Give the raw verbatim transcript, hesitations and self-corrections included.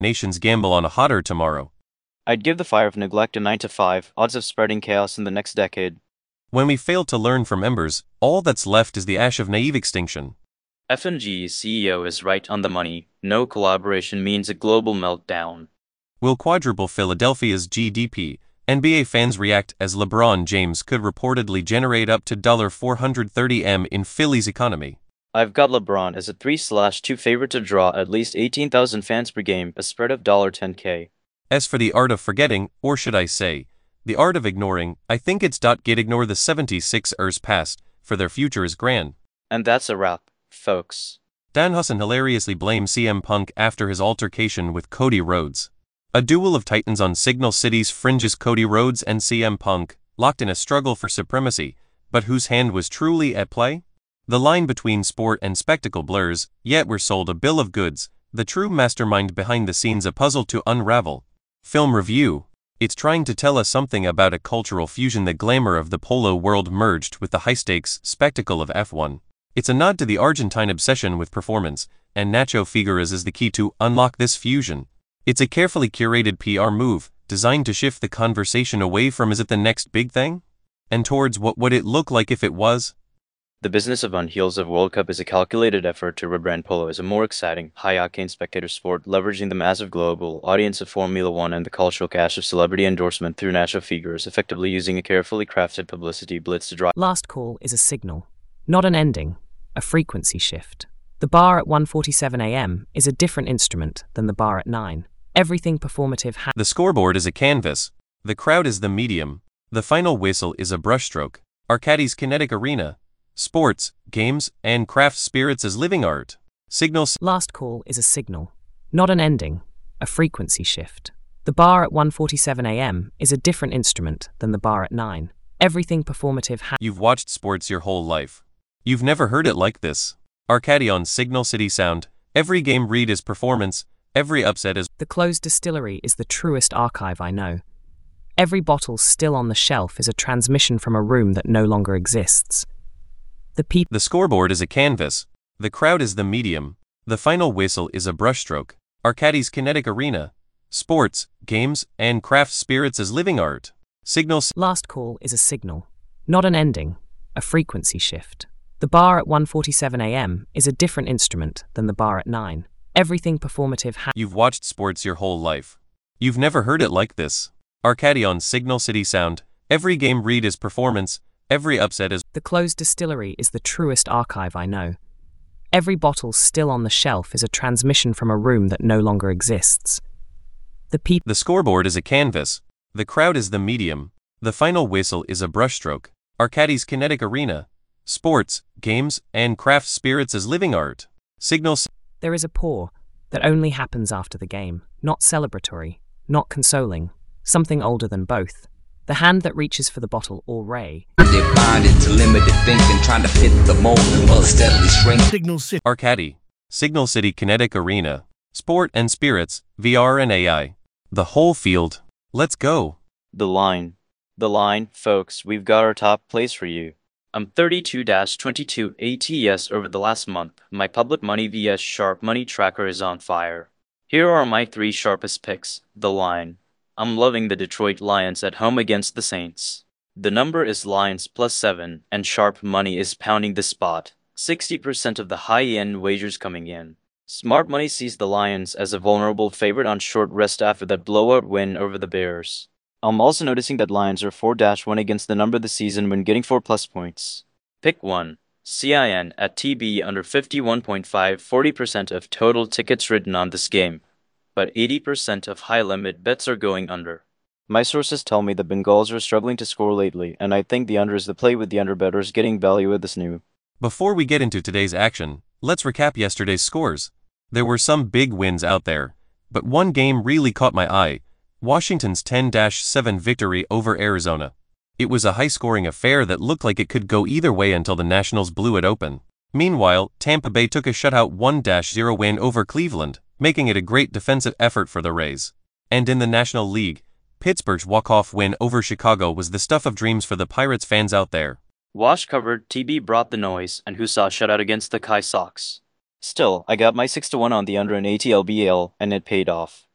Nations gamble on a hotter tomorrow. I'd give the fire of neglect a nine to five, odds of spreading chaos in the next decade. When we fail to learn from embers, all that's left is the ash of naive extinction. F and G's C E O is right on the money. No collaboration means a global meltdown. Will quadruple Philadelphia's G D P. N B A fans react as LeBron James could reportedly generate up to four hundred thirty million dollars in Philly's economy. I've got LeBron as a three slash two favorite to draw at least eighteen thousand fans per game, a spread of ten K. As for the art of forgetting, or should I say, the art of ignoring, I think it's get ignore the seventy-sixers past, for their future is grand. And that's a wrap, folks. Danhausen hilariously blames C M Punk after his altercation with Cody Rhodes. A duel of titans on Signal City's fringes. Cody Rhodes and C M Punk, locked in a struggle for supremacy, but whose hand was truly at play? The line between sport and spectacle blurs, yet we're sold a bill of goods, the true mastermind behind the scenes a puzzle to unravel. Film review. It's trying to tell us something about a cultural fusion. The glamour of the polo world merged with the high-stakes spectacle of F one. It's a nod to the Argentine obsession with performance, and Nacho Figueras is the key to unlock this fusion. It's a carefully curated P R move, designed to shift the conversation away from "is it the next big thing?" and towards "what would it look like if it was?" The business of On Heels of World Cup is a calculated effort to rebrand polo as a more exciting, high-octane spectator sport, leveraging the massive global audience of Formula One and the cultural cash of celebrity endorsement through Nacho Figueras, effectively using a carefully crafted publicity blitz to drive. Last call is a signal, not an ending, a frequency shift. The bar at one forty-seven a m is a different instrument than the bar at nine. Everything performative ha- The scoreboard is a canvas. The crowd is the medium. The final whistle is a brushstroke. Arcadis kinetic arena. Sports, games, and craft spirits as living art. Signal. Last call is a signal, not an ending, a frequency shift. The bar at one forty-seven a m is a different instrument than the bar at nine. Everything performative ha- You've watched sports your whole life. You've never heard it like this. Arcadi on Signal City Sound. Every game read is performance. Every upset is. The closed distillery is the truest archive I know. Every bottle still on the shelf is a transmission from a room that no longer exists. The pe- The scoreboard is a canvas. The crowd is the medium. The final whistle is a brushstroke. Arcadi's kinetic arena. Sports, games, and craft spirits as living art. Signal. Last call is a signal, not an ending, a frequency shift. The bar at one forty-seven a m is a different instrument than the bar at nine. Everything performative ha- You've watched sports your whole life. You've never heard it like this. Arcadi on Signal City Sound. Every game read is performance. Every upset is. The closed distillery is the truest archive I know. Every bottle still on the shelf is a transmission from a room that no longer exists. The pe- The scoreboard is a canvas. The crowd is the medium. The final whistle is a brushstroke. Arcadi's kinetic arena. Sports, games, and craft spirits as living art. Signal. There is a pour that only happens after the game, not celebratory, not consoling, something older than both. The hand that reaches for the bottle or ray. They're bonded to limited thinking, trying to fit the mold and will steadily shrink. Signal City. Arcadi. Signal City Kinetic Arena. Sport and spirits, V R and A I. The whole field. Let's go. The line. The line, folks, we've got our top plays for you. I'm thirty-two twenty-two A T S over the last month. My public money vs sharp money tracker is on fire. Here are my three sharpest picks. The line. I'm loving the Detroit Lions at home against the Saints. The number is Lions plus seven, and sharp money is pounding the spot. sixty percent of the high-end wagers coming in. Smart money sees the Lions as a vulnerable favorite on short rest after that blowout win over the Bears. I'm also noticing that Lions are four one against the number this season when getting four plus points. Pick one. C I N at T B under fifty-one point five, forty percent of total tickets written on this game. But eighty percent of high-limit bets are going under. My sources tell me the Bengals are struggling to score lately, and I think the under is the play with the underbettors getting value with this new. Before we get into today's action, let's recap yesterday's scores. There were some big wins out there, but one game really caught my eye. Washington's ten seven victory over Arizona. It was a high-scoring affair that looked like it could go either way until the Nationals blew it open. Meanwhile, Tampa Bay took a shutout one zero win over Cleveland, making it a great defensive effort for the Rays. And in the National League, Pittsburgh's walk-off win over Chicago was the stuff of dreams for the Pirates fans out there. Wash covered, T B brought the noise, and who saw a shutout against the Kai Sox. Still, I got my six to one on the under in A T L B L, and it paid off.